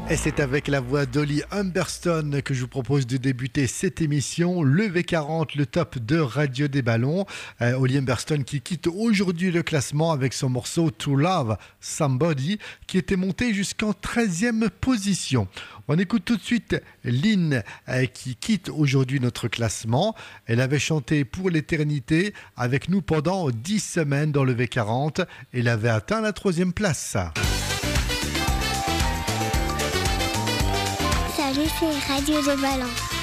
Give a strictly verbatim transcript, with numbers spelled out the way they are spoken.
Et c'est avec la voix d'Holly Humberstone que je vous propose de débuter cette émission, le V quarante, le top de Radio des Ballons. Euh, Holly Humberstone qui quitte aujourd'hui le classement avec son morceau To Love Somebody qui était monté jusqu'en treizième position. On écoute tout de suite Lynn euh, qui quitte aujourd'hui notre classement. Elle avait chanté pour l'éternité avec nous pendant dix semaines dans le V quarante. Elle avait atteint la troisième place. Salut, c'est Radio des Ballons.